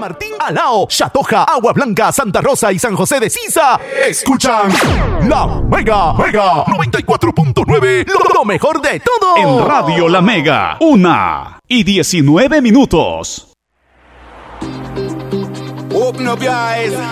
Martín, Alao, Chatoja, Agua Blanca, Santa Rosa y San José de Sisa escuchan La Mega 94.9, lo mejor de todo. En Radio La Mega, 1:19. Open up your eyes